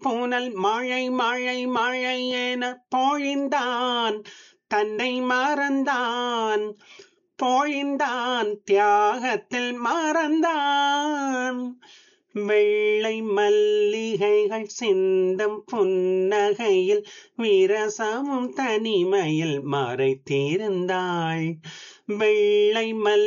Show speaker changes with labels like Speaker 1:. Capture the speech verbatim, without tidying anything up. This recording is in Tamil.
Speaker 1: பூனல் மழை மழை மழை என பொழிந்தான், தன்னை மறந்தான், பொழிந்தான், தியாகத்தில் மறந்தான். வெள்ளை மல்லிகைகள் சிந்தும் புன்னகையில் விரசமும் தனிமையில் மறைத்திருந்தாள். வெள்ளை மல்